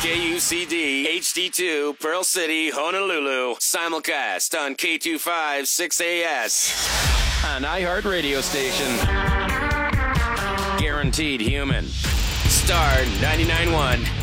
KUCD HD2 Pearl City, Honolulu. Simulcast on K25 6AS. An iHeartRadio station. Guaranteed human. Star 99.1.